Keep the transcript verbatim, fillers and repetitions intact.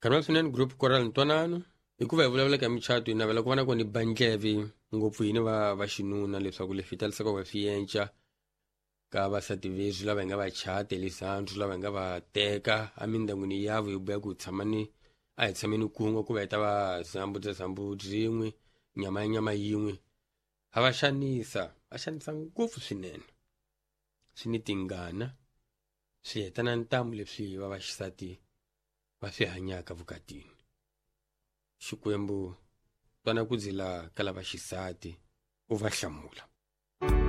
Kan'wa swinene group choral ntwanano hikuva hi vulavula ka michato hi navela ku vona ku ni bandlevi ngopfu hini va va xinuna leswaku le fitaliseka va fiyenca ka vasati veswi lava hi nga va chata lisandro lava hi nga va teka amindyangwini yavo hi buya ku tshama ni a hi tshameni kun'we ku va hi ta va zambu bya zambu rin'we nyama ya nyama yin'we ha va xanisa va xanisa ngopfu swinene swi ni tingana swi heta na ntamu leswi va vaxisati va swi hanyaka vukatini Xikwembu twana ku zila ka lava xisati u va hlamula.